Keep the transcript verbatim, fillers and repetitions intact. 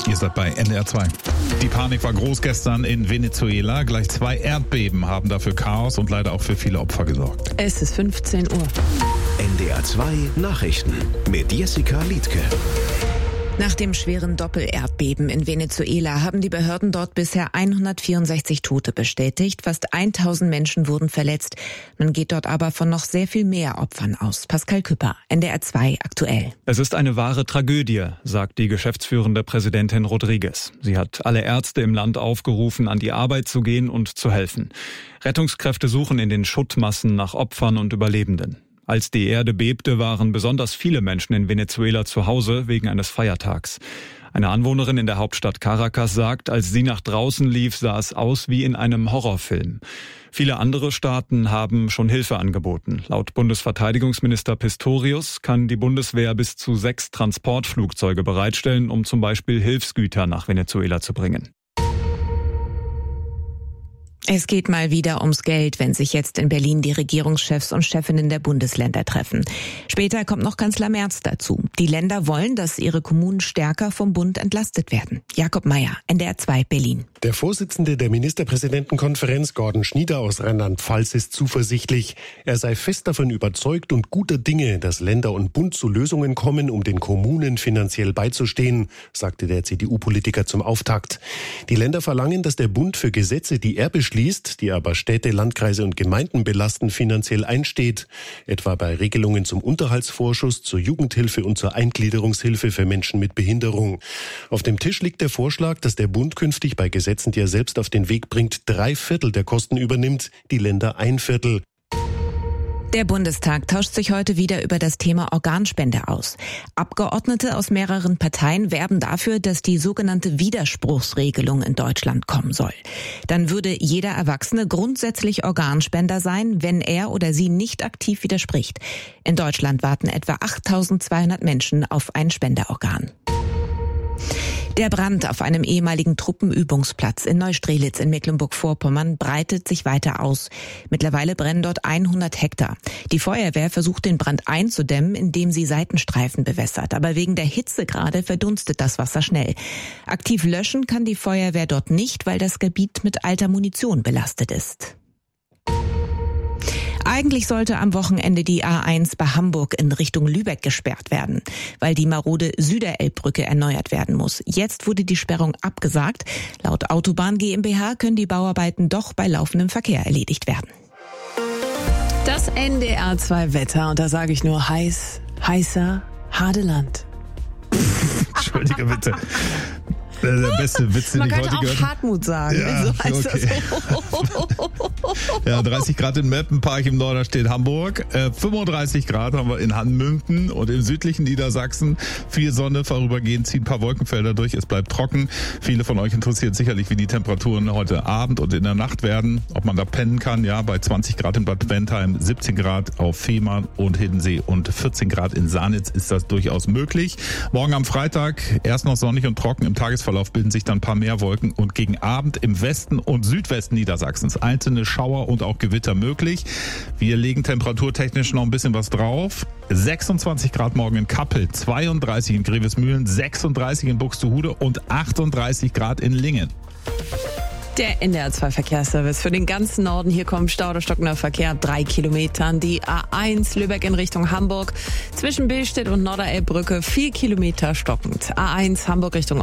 Ihr seid bei N D R zwei. Die Panik war groß gestern in Venezuela. Gleich zwei Erdbeben haben dafür Chaos und leider auch für viele Opfer gesorgt. Es ist fünfzehn Uhr. N D R zwei Nachrichten mit Jessica Liedtke. Nach dem schweren Doppel-Erdbeben in Venezuela haben die Behörden dort bisher hundertvierundsechzig Tote bestätigt. Fast tausend Menschen wurden verletzt. Man geht dort aber von noch sehr viel mehr Opfern aus. Pascal Küpper, N D R zwei aktuell. Es ist eine wahre Tragödie, sagt die geschäftsführende Präsidentin Rodriguez. Sie hat alle Ärzte im Land aufgerufen, an die Arbeit zu gehen und zu helfen. Rettungskräfte suchen in den Schuttmassen nach Opfern und Überlebenden. Als die Erde bebte, waren besonders viele Menschen in Venezuela zu Hause wegen eines Feiertags. Eine Anwohnerin in der Hauptstadt Caracas sagt, als sie nach draußen lief, sah es aus wie in einem Horrorfilm. Viele andere Staaten haben schon Hilfe angeboten. Laut Bundesverteidigungsminister Pistorius kann die Bundeswehr bis zu sechs Transportflugzeuge bereitstellen, um zum Beispiel Hilfsgüter nach Venezuela zu bringen. Es geht mal wieder ums Geld, wenn sich jetzt in Berlin die Regierungschefs und Chefinnen der Bundesländer treffen. Später kommt noch Kanzler Merz dazu. Die Länder wollen, dass ihre Kommunen stärker vom Bund entlastet werden. Jakob Mayer, N D R zwei Berlin. Der Vorsitzende der Ministerpräsidentenkonferenz, Gordon Schnieder aus Rheinland-Pfalz, ist zuversichtlich. Er sei fest davon überzeugt und guter Dinge, dass Länder und Bund zu Lösungen kommen, um den Kommunen finanziell beizustehen, sagte der C D U-Politiker zum Auftakt. Die Länder verlangen, dass der Bund für Gesetze, die er beschließt, die aber Städte, Landkreise und Gemeinden belasten, finanziell einsteht. Etwa bei Regelungen zum Unterhaltsvorschuss, zur Jugendhilfe und zur Eingliederungshilfe für Menschen mit Behinderung. Auf dem Tisch liegt der Vorschlag, dass der Bund künftig bei Gesetzen, die er selbst auf den Weg bringt, drei Viertel der Kosten übernimmt, die Länder ein Viertel. Der Bundestag tauscht sich heute wieder über das Thema Organspende aus. Abgeordnete aus mehreren Parteien werben dafür, dass die sogenannte Widerspruchsregelung in Deutschland kommen soll. Dann würde jeder Erwachsene grundsätzlich Organspender sein, wenn er oder sie nicht aktiv widerspricht. In Deutschland warten etwa achttausendzweihundert Menschen auf ein Spenderorgan. Der Brand auf einem ehemaligen Truppenübungsplatz in Neustrelitz in Mecklenburg-Vorpommern breitet sich weiter aus. Mittlerweile brennen dort hundert Hektar. Die Feuerwehr versucht, den Brand einzudämmen, indem sie Seitenstreifen bewässert. Aber wegen der Hitzegrade verdunstet das Wasser schnell. Aktiv löschen kann die Feuerwehr dort nicht, weil das Gebiet mit alter Munition belastet ist. Eigentlich sollte am Wochenende die A eins bei Hamburg in Richtung Lübeck gesperrt werden, weil die marode Süderelbbrücke erneuert werden muss. Jetzt wurde die Sperrung abgesagt. Laut Autobahn GmbH können die Bauarbeiten doch bei laufendem Verkehr erledigt werden. Das N D R zwei Wetter, und da sage ich nur heiß, heißer Hadeland. Entschuldige bitte. Der beste Witz, den Man ich könnte heute auch gehört habe. Hartmut sagen. Ja, so heißt okay. das. Ja, dreißig Grad in Meppenpark im Norden steht Hamburg. Äh, fünfunddreißig Grad haben wir in Hanmünken und im südlichen Niedersachsen. Viel Sonne, vorübergehend ziehen ein paar Wolkenfelder durch. Es bleibt trocken. Viele von euch interessiert sicherlich, wie die Temperaturen heute Abend und in der Nacht werden. Ob man da pennen kann. Ja, bei zwanzig Grad in Bad Bentheim, siebzehn Grad auf Fehmarn und Hiddensee und vierzehn Grad in Sanitz ist das durchaus möglich. Morgen am Freitag erst noch sonnig und trocken. Im Tagesverlauf bilden sich dann ein paar mehr Wolken und gegen Abend im Westen und Südwesten Niedersachsens einzelne Schauer und auch Gewitter möglich. Wir legen temperaturtechnisch noch ein bisschen was drauf. sechsundzwanzig Grad morgen in Kappel, zweiunddreißig in Grevesmühlen, sechsunddreißig in Buxtehude und achtunddreißig Grad in Lingen. Der N D R zwei Verkehrsservice für den ganzen Norden. Hier kommt Stau oder stockender Verkehr, drei Kilometern. Die A eins Lübeck in Richtung Hamburg zwischen Billstedt und Norderelbbrücke, vier Kilometer stockend. A eins Hamburg Richtung